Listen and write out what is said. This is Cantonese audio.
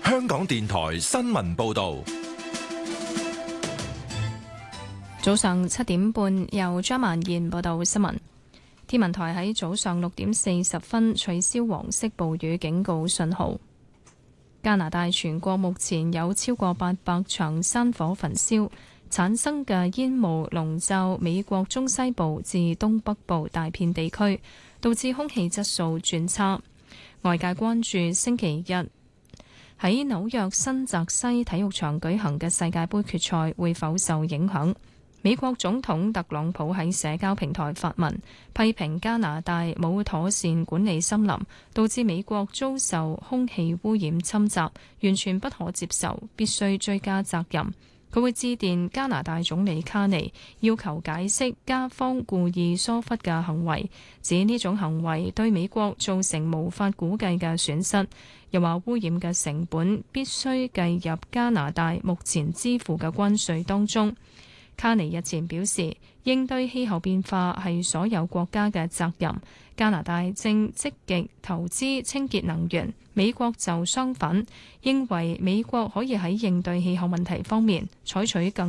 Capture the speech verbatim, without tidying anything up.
香港電台新聞報道。 早上七點半，由張曼燕報道新聞。天文台喺早上六點四十分取消黃色暴雨警告信號。加拿大全國目前有超過八百場山火焚燒，產生嘅煙霧籠罩美國中西部至東北部大片地區，導致空氣質素轉差。外界關注星期日喺紐約新澤西體育場舉行嘅世界盃決賽會否受影響。美國總統特朗普喺社交平台發文，批評加拿大冇妥善管理森林，導致美國遭受空氣污染侵襲，完全不可接受，必須追加責任。佢會致電加拿大總理卡尼，要求解釋加方故意疏忽嘅行為，指呢種行為對美國造成無法估計嘅損失，又話污染嘅成本必須計入加拿大目前支付嘅關稅當中。卡尼日前表示，應對氣候變化係所有國家嘅責任。加拿大正積極投資清潔能源，美國就相反，認為美國可以喺應對氣候問題方面採取更